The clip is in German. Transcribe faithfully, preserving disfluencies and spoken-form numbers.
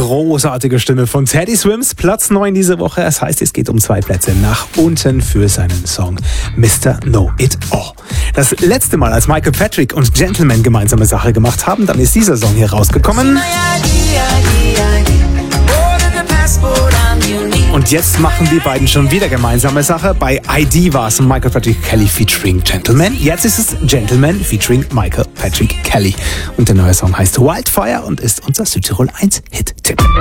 großartige Stimme von Teddy Swims, Platz neun diese Woche. Das heißt, es geht um zwei Plätze nach unten für seinen Song Mister Know It All. Das letzte Mal, als Michael Patrick und Gentleman gemeinsame Sache gemacht haben, dann ist dieser Song hier rausgekommen. Und jetzt machen die beiden schon wieder gemeinsame Sache. Bei I D war es Michael Patrick Kelly featuring Gentleman. Jetzt ist es Gentleman featuring Michael Patrick Kelly. Und der neue Song heißt Wildfire und ist unser Südtirol eins Hit-Tipp.